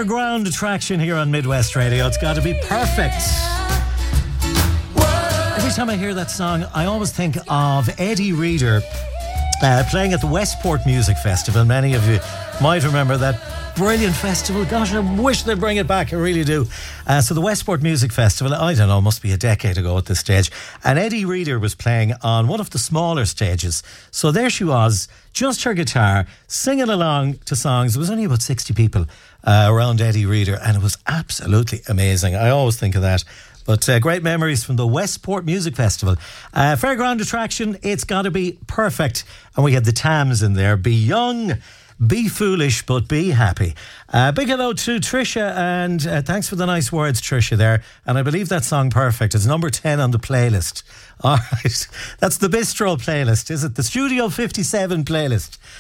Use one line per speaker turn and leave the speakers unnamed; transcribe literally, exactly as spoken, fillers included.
Fairground attraction here on Midwest Radio. It's got to be perfect. Every time I hear that song, I always think of Eddie Reader uh, playing at the Westport Music Festival. Many of you might remember that brilliant festival. Gosh, I wish they'd bring it back. I really do. Uh, so the Westport Music Festival, I don't know, must be a decade ago at this stage. And Eddie Reader was playing on one of the smaller stages. So there she was, just her guitar, singing along to songs. There was only about sixty people uh, around Eddie Reader, and it was absolutely amazing. I always think of that. But uh, great memories from the Westport Music Festival. Uh, Fairground attraction, it's got to be perfect. And we had the Tams in there. Be young, be foolish, but be happy. Uh, big hello to Tricia, and uh, thanks for the nice words, Tricia, there. And I believe that song Perfect is number ten on the playlist. All right, that's the Bistro playlist, is it? The Studio fifty-seven playlist.